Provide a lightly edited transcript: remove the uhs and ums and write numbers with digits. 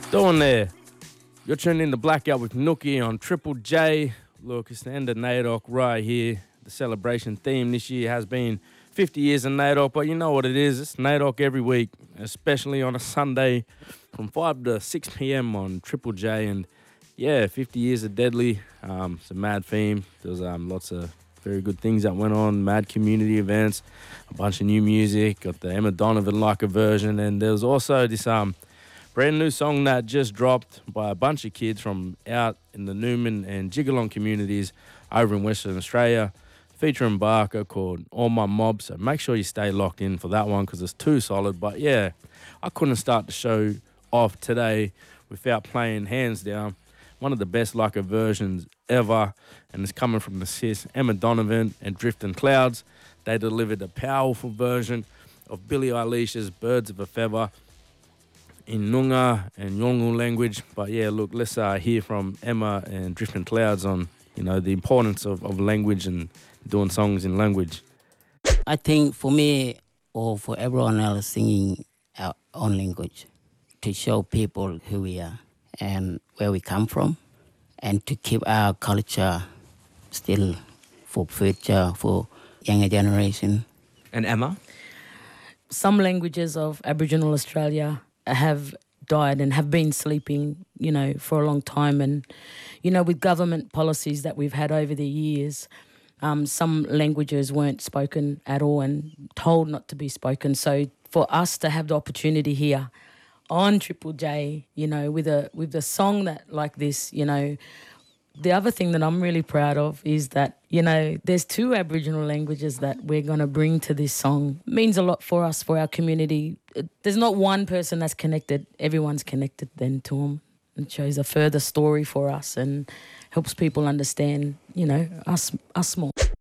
Doing there. You're tuning in to Blackout with Nookie on Triple J. Look, it's the end of NAIDOC right here. The celebration theme this year has been 50 years of NAIDOC, but you know what it is. It's NAIDOC every week, especially on a Sunday from 5 to 6 p.m. on Triple J. And yeah, 50 years of Deadly. It's a mad theme. There's lots of very good things that went on, mad community events, a bunch of new music, got the Emma Donovan like a version, and there was also this brand new song that just dropped by a bunch of kids from out in the Newman and Jigalong communities over in Western Australia, featuring Barker, called All My Mob. So make sure you stay locked in for that one because it's too solid. But yeah, I couldn't start the show off today without playing hands down one of the best like a versions ever, and it's coming from the sis Emma Donovan and Drifting Clouds. They delivered a powerful version of Billie Eilish's Birds of a Feather in Noongar and Yolngu language. But yeah, look, let's hear from Emma and Drifting Clouds on, you know, the importance of language and doing songs in language. I think for me or for everyone else singing our own language, to show people who we are and where we come from, and to keep our culture still for future, for younger generation. And Emma? Some languages of Aboriginal Australia have died and have been sleeping, you know, for a long time. And, you know, with government policies that we've had over the years, some languages weren't spoken at all and told not to be spoken. So for us to have the opportunity here on Triple J, you know, with a song that like this, you know, the other thing that I'm really proud of is that, you know, there's 2 Aboriginal languages that we're going to bring to this song. It means a lot for us, for our community. There's not one person that's connected. Everyone's connected then to them. It shows a further story for us and helps people understand, you know, us more.